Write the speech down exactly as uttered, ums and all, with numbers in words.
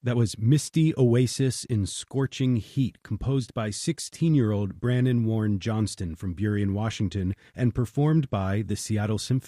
That was Misty Oasis in Scorching Heat, composed by sixteen-year-old Brannon Warren Johnston from Burien, Washington, and performed by the Seattle Symphony.